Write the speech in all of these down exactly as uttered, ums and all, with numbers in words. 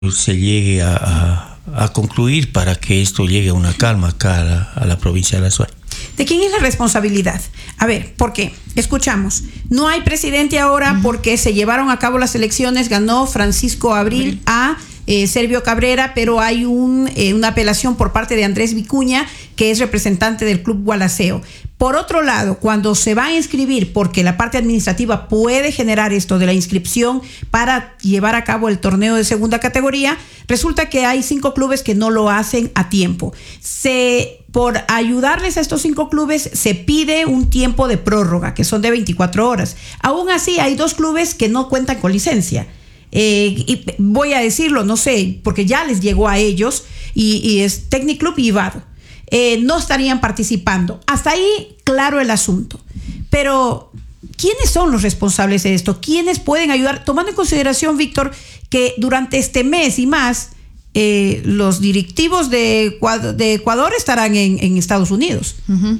se llegue a, a, a concluir para que esto llegue a una calma acá a la, a la provincia de La Suay. ¿De quién es la responsabilidad? A ver, ¿por qué? Escuchamos. No hay presidente ahora uh-huh. porque se llevaron a cabo las elecciones, ganó Francisco Abril uh-huh. a eh, Servio Cabrera, pero hay un, eh, una apelación por parte de Andrés Vicuña, que es representante del Club Gualaceo. Por otro lado, cuando se va a inscribir, porque la parte administrativa puede generar esto de la inscripción para llevar a cabo el torneo de segunda categoría, resulta que hay cinco clubes que no lo hacen a tiempo. Se, por ayudarles a estos cinco clubes, se pide un tiempo de prórroga, que son de veinticuatro horas. Aún así, hay dos clubes que no cuentan con licencia. Eh, y voy a decirlo, no sé, porque ya les llegó a ellos, y, y es Tecniclub y Vado. Eh, no estarían participando. Hasta ahí, claro el asunto. Pero, ¿quiénes son los responsables de esto? ¿Quiénes pueden ayudar? Tomando en consideración, Víctor, que durante este mes y más, eh, los directivos de Ecuador, de Ecuador estarán en, en Estados Unidos. Uh-huh.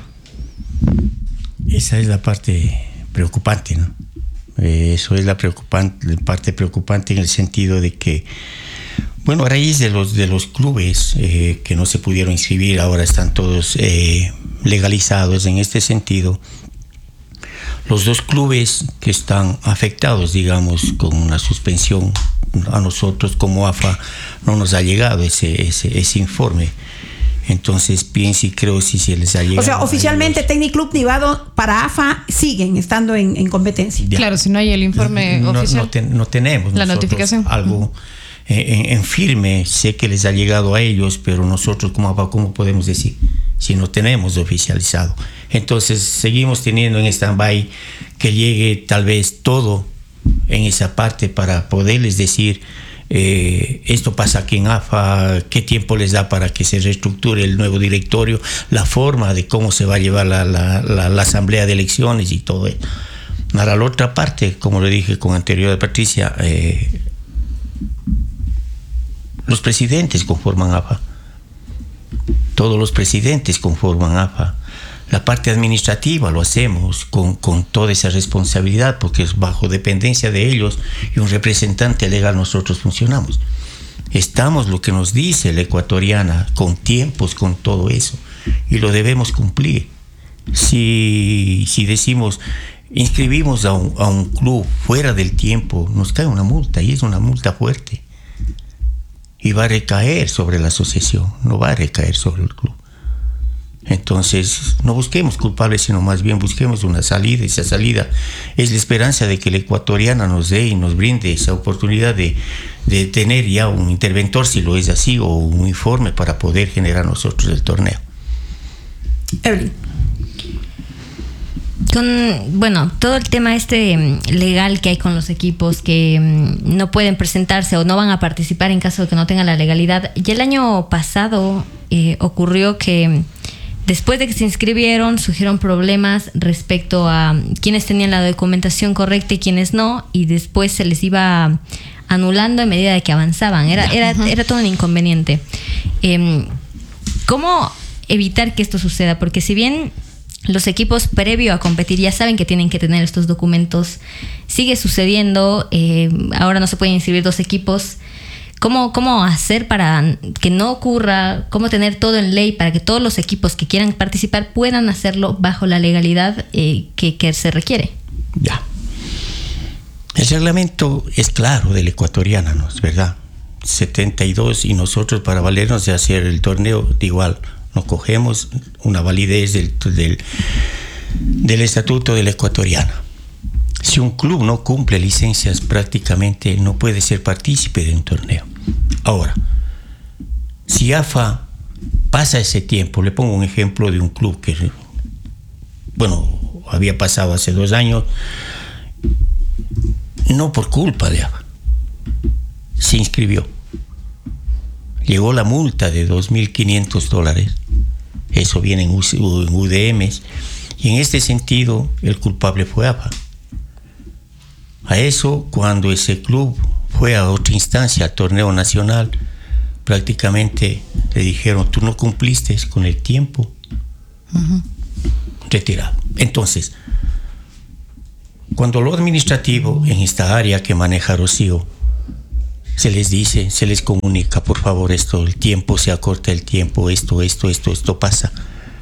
Esa es la parte preocupante, ¿no? Eh, eso es la preocupante, la parte preocupante en el sentido de que, bueno, a raíz de los, de los clubes eh, que no se pudieron inscribir, ahora están todos eh, legalizados en este sentido. Los dos clubes que están afectados, digamos, con una suspensión, a nosotros como A F A no nos ha llegado ese, ese, ese informe. Entonces pienso y creo si se les ha llegado. O sea, oficialmente Tecniclub ni Vado para A F A siguen estando en, en competencia. Ya. Claro, si no hay el informe no, oficial. No, ten, no tenemos la notificación. Algo uh-huh. en, en firme. Sé que les ha llegado a ellos, pero nosotros como A F A, ¿cómo podemos decir? Si no tenemos oficializado. Entonces seguimos teniendo en stand-by que llegue tal vez todo en esa parte para poderles decir eh, esto pasa aquí en A F A, qué tiempo les da para que se reestructure el nuevo directorio, la forma de cómo se va a llevar la, la, la, la asamblea de elecciones y todo eso. Ahora, la otra parte, como le dije con anterioridad a Patricia, eh, los presidentes conforman A F A. Todos los presidentes conforman A F A. La parte administrativa lo hacemos con, con toda esa responsabilidad porque es bajo dependencia de ellos y un representante legal nosotros funcionamos. Estamos lo que nos dice la ecuatoriana, con tiempos, con todo eso, y lo debemos cumplir. Si, si decimos, inscribimos a un, a un club fuera del tiempo, nos cae una multa y es una multa fuerte. Y va a recaer sobre la asociación, no va a recaer sobre el club. Entonces, no busquemos culpables, sino más bien busquemos una salida. Esa salida es la esperanza de que la ecuatoriana nos dé y nos brinde esa oportunidad de, de tener ya un interventor, si lo es así, o un informe para poder generar nosotros el torneo. Evelyn. Con, bueno, todo el tema este legal que hay con los equipos que um, no pueden presentarse o no van a participar en caso de que no tengan la legalidad. Ya el año pasado eh, ocurrió que después de que se inscribieron surgieron problemas respecto a quienes tenían la documentación correcta y quienes no, y después se les iba anulando a medida de que avanzaban. Era, era, era todo un inconveniente. Eh, ¿Cómo evitar que esto suceda? Porque si bien los equipos previo a competir ya saben que tienen que tener estos documentos, sigue sucediendo, eh, ahora no se pueden inscribir dos equipos. ¿Cómo, ¿Cómo hacer para que no ocurra? ¿Cómo tener todo en ley para que todos los equipos que quieran participar puedan hacerlo bajo la legalidad eh, que, que se requiere? Ya. El reglamento es claro del ecuatoriana, ¿no es verdad? setenta y dos, y nosotros para valernos de hacer el torneo, de igual, nos cogemos una validez del, del, del estatuto de la ecuatoriana. Si un club no cumple licencias, prácticamente no puede ser partícipe de un torneo. Ahora, si A F A pasa ese tiempo, le pongo un ejemplo de un club que, bueno, había pasado hace dos años, no por culpa de A F A, se inscribió. Llegó la multa de dos mil quinientos dólares, eso viene en U D Ms, y en este sentido el culpable fue A F A. A eso, cuando ese club fue a otra instancia, al torneo nacional, prácticamente le dijeron, tú no cumpliste con el tiempo, uh-huh. retirado. Entonces, cuando lo administrativo en esta área que maneja Rocío se les dice, se les comunica, por favor, esto, el tiempo, se acorta el tiempo, esto, esto, esto, esto pasa.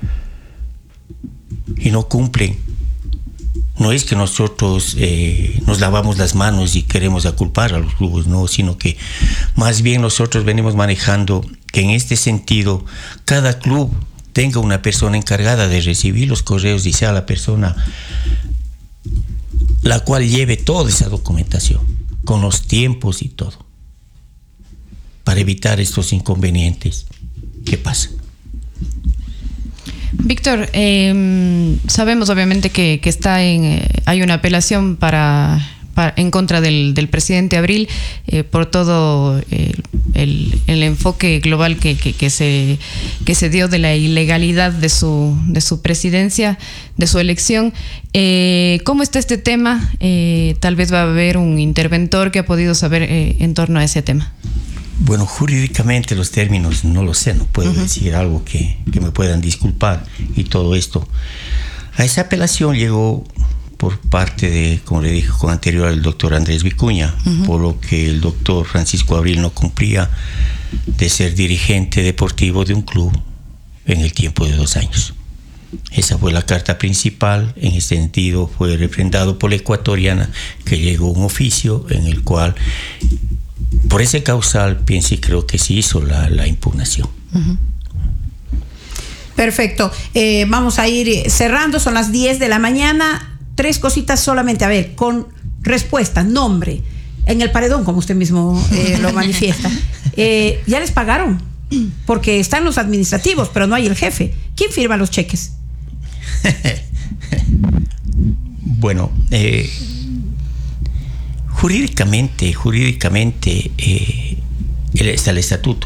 Y no cumplen. No es que nosotros eh, nos lavamos las manos y queremos aculpar a los clubes, no, sino que más bien nosotros venimos manejando que en este sentido cada club tenga una persona encargada de recibir los correos y sea la persona la cual lleve toda esa documentación con los tiempos y todo para evitar estos inconvenientes. ¿Qué pasa? Víctor, eh, sabemos obviamente que, que está en, eh, hay una apelación para, para en contra del, del presidente Abril eh, por todo eh, el, el enfoque global que, que, que, se, que se dio de la ilegalidad de su, de su presidencia, de su elección. Eh, ¿Cómo está este tema? Eh, tal vez va a haber un interventor que ha podido saber eh, en torno a ese tema. Bueno, jurídicamente los términos no lo sé, no puedo uh-huh. decir algo que, que me puedan disculpar y todo esto. A esa apelación llegó por parte de, como le dije con anterior, el doctor Andrés Vicuña, uh-huh. por lo que el doctor Francisco Abril no cumplía de ser dirigente deportivo de un club en el tiempo de dos años. Esa fue la carta principal. En ese sentido fue refrendado por la ecuatoriana, que llegó un oficio en el cual por ese causal pienso y creo que se hizo la, la impugnación. Uh-huh. Perfecto. Eh, vamos a ir cerrando, son las diez de la mañana. Tres cositas solamente, a ver, con respuesta, nombre, en el paredón, como usted mismo eh, lo manifiesta. Eh, ¿Ya les pagaron? Porque están los administrativos, pero no hay el jefe. ¿Quién firma los cheques? Bueno, eh, Jurídicamente, jurídicamente eh, está el estatuto.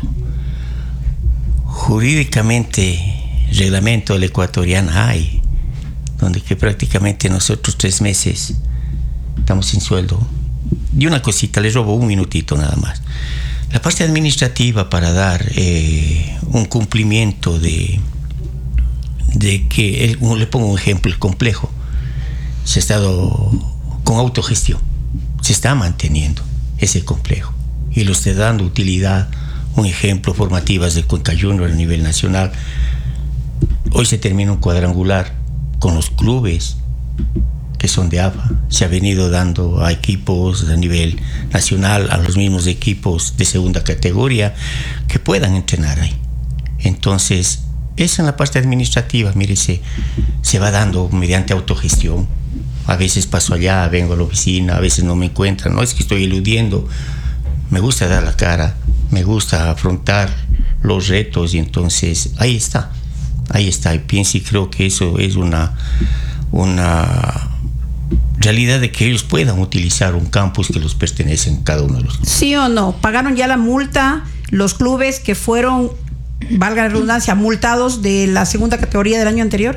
Jurídicamente, reglamento del ecuatoriano hay, donde que prácticamente nosotros tres meses estamos sin sueldo. Y una cosita, les robo un minutito nada más. La parte administrativa para dar eh, un cumplimiento de, de que, el, le pongo un ejemplo, el complejo, se ha estado con autogestión. Se está manteniendo ese complejo y lo está dando utilidad. Un ejemplo, formativas de Cuenca Junior a nivel nacional. Hoy se termina un cuadrangular con los clubes que son de A F A. Se ha venido dando a equipos a nivel nacional, a los mismos equipos de segunda categoría que puedan entrenar ahí. Entonces, esa en la parte administrativa, mire, se, se va dando mediante autogestión. A veces paso allá, vengo a la oficina, a veces no me encuentran. No es que estoy eludiendo, me gusta dar la cara, me gusta afrontar los retos y entonces ahí está, ahí está. Y pienso y creo que eso es una, una realidad de que ellos puedan utilizar un campus que los pertenece en cada uno de los clubes. ¿Sí o no? ¿Pagaron ya la multa los clubes que fueron, valga la redundancia, multados de la segunda categoría del año anterior?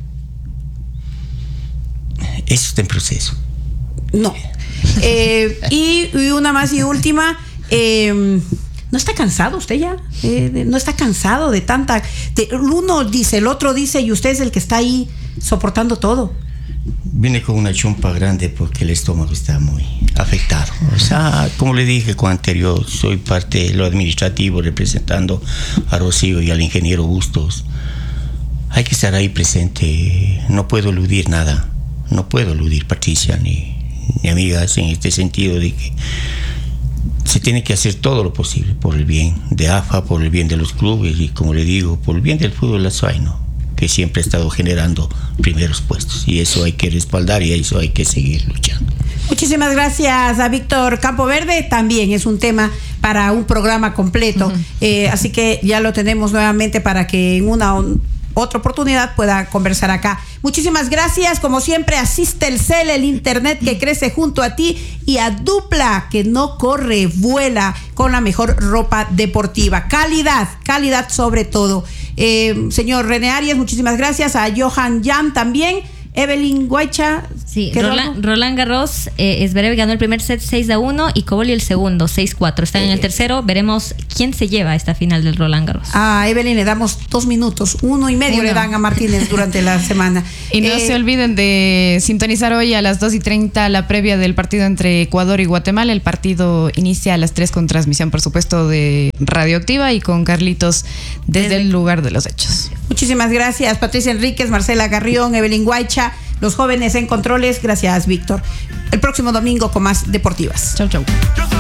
Eso está en proceso. No. Eh, y, y una más y última. Eh, ¿No está cansado usted ya? Eh, de, ¿No está cansado de tanta... De, uno dice, el otro dice, y usted es el que está ahí soportando todo? Vine con una chumpa grande porque el estómago está muy afectado. O sea, como le dije con anterior, soy parte de lo administrativo representando a Rocío y al ingeniero Bustos. Hay que estar ahí presente. No puedo eludir nada. No puedo eludir, Patricia, ni, ni amigas, en este sentido de que se tiene que hacer todo lo posible por el bien de A F A, por el bien de los clubes y, como le digo, por el bien del fútbol azuayno, que siempre ha estado generando primeros puestos. Y eso hay que respaldar y eso hay que seguir luchando. Muchísimas gracias a Víctor Campoverde. También es un tema para un programa completo. Uh-huh. Eh, así que ya lo tenemos nuevamente para que en una otra oportunidad pueda conversar acá. Muchísimas gracias. Como siempre, asiste el Cel, el internet que crece junto a ti, y a Dupla, que no corre, vuela con la mejor ropa deportiva. Calidad, calidad sobre todo. Eh, señor René Arias, muchísimas gracias. A Johan Jan también. Evelyn Guaycha. Sí, Roland, Roland Garros, eh, Zverev ganó el primer set seis a uno y Cobolli el segundo seis cuatro. Están eh, en el tercero. Veremos quién se lleva a esta final del Roland Garros. A Evelyn le damos dos minutos, uno y medio uno. Le dan a Martínez durante la semana. Y no eh, se olviden de sintonizar hoy a las dos y treinta la previa del partido entre Ecuador y Guatemala. El partido inicia a las tres con transmisión, por supuesto, de Radioactiva y con Carlitos desde, desde el lugar de los hechos. Muchísimas gracias, Patricia Enríquez, Marcela Garrión, Evelyn Guaycha, los jóvenes en controles. Gracias, Víctor. El próximo domingo con más Deportivas. Chau, chau.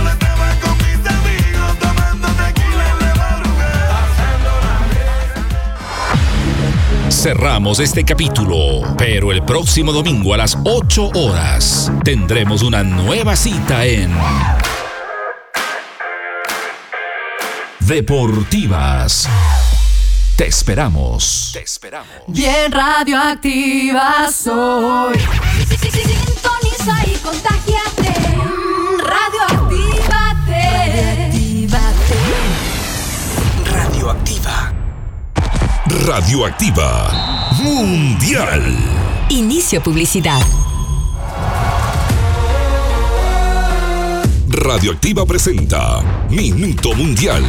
Cerramos este capítulo, pero el próximo domingo a las ocho horas tendremos una nueva cita en Deportivas. Te esperamos. Te esperamos. Bien radioactiva soy. Sintoniza y contágiate. Radioactívate. Radioactiva. Radioactiva Mundial. Inicio publicidad. Radioactiva presenta Minuto Mundial.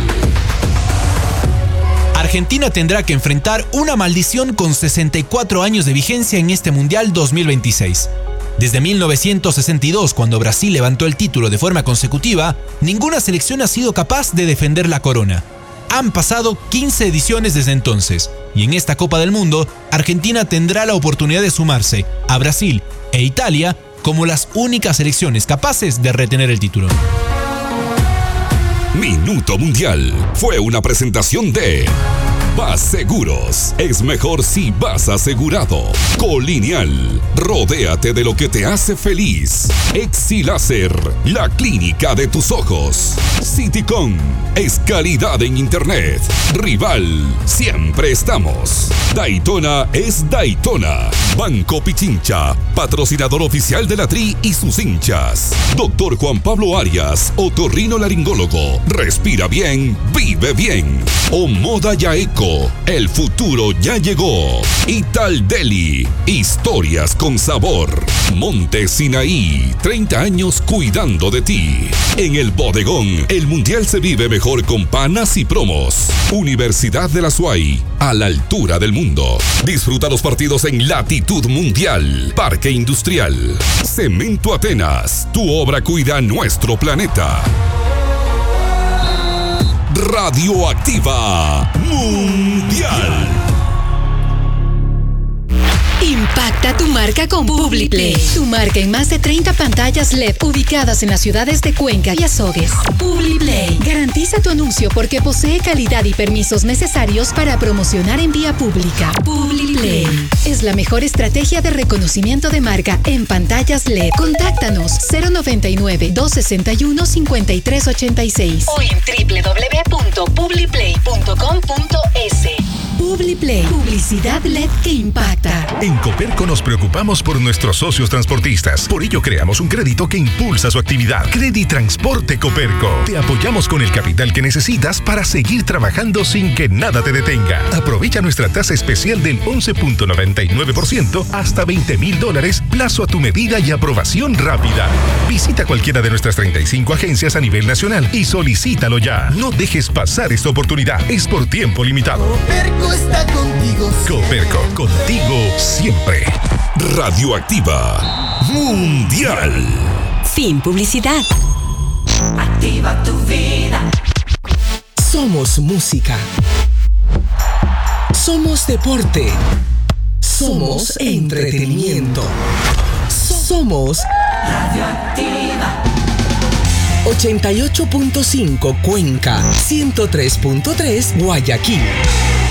Argentina tendrá que enfrentar una maldición con sesenta y cuatro años de vigencia en este Mundial dos mil veintiséis. Desde mil novecientos sesenta y dos, cuando Brasil levantó el título de forma consecutiva, ninguna selección ha sido capaz de defender la corona. Han pasado quince ediciones desde entonces, y en esta Copa del Mundo, Argentina tendrá la oportunidad de sumarse a Brasil e Italia como las únicas selecciones capaces de retener el título. Minuto Mundial fue una presentación de Vas Seguros. Es mejor si vas asegurado. Colineal. Rodéate de lo que te hace feliz. Exiláser. La clínica de tus ojos. Citycon. Es calidad en internet. Rival. Siempre estamos. Daytona es Daytona. Banco Pichincha. Patrocinador oficial de la Tri y sus hinchas. Doctor Juan Pablo Arias. Otorrinolaringólogo. Respira bien. Vive bien. O Moda Yaeco. El futuro ya llegó. Ital Deli. Historias con sabor. Monte Sinaí. treinta años cuidando de ti. En el bodegón, el mundial se vive mejor con panas y promos. Universidad de la S U A Y. A la altura del mundo. Disfruta los partidos en Latitud Mundial. Parque Industrial. Cemento Atenas. Tu obra cuida nuestro planeta. Radioactiva Mundial. Impacta tu marca con Publiplay. Tu marca en más de treinta pantallas L E D ubicadas en las ciudades de Cuenca y Azogues. Publiplay. Garantiza tu anuncio porque posee calidad y permisos necesarios para promocionar en vía pública. Publiplay es la mejor estrategia de reconocimiento de marca en pantallas L E D. Contáctanos cero noventa y nueve, dos sesenta y uno, cincuenta y tres ochenta y seis o en doble u doble u doble u punto publiplay punto com punto es. Publiplay. Publicidad L E D que impacta. En Coperco nos preocupamos por nuestros socios transportistas. Por ello creamos un crédito que impulsa su actividad. Creditransporte Coperco. Te apoyamos con el capital que necesitas para seguir trabajando sin que nada te detenga. Aprovecha nuestra tasa especial del once punto noventa y nueve por ciento hasta veinte mil dólares, plazo a tu medida y aprobación rápida. Visita cualquiera de nuestras treinta y cinco agencias a nivel nacional y solicítalo ya. No dejes pasar esta oportunidad. Es por tiempo limitado. Coperco está contigo. Coperco, contigo siempre. Radioactiva Mundial. Fin publicidad. Activa tu vida. Somos música. Somos deporte. Somos entretenimiento. Somos Radioactiva. ochenta y ocho punto cinco Cuenca, ciento tres punto tres Guayaquil.